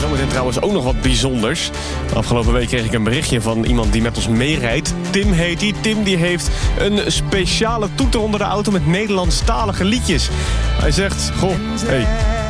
Zometeen trouwens ook nog wat bijzonders. Afgelopen week kreeg ik een berichtje van iemand die met ons meerijdt. Tim heet hij. Tim die heeft een speciale toeter onder de auto met Nederlandstalige liedjes. Hij zegt, goh, hey,